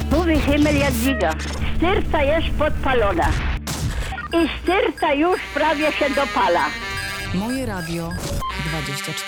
Mówi Himmel Jadwiga. Sterta jest podpalona. I sterta już prawie się dopala. Moje Radio 24.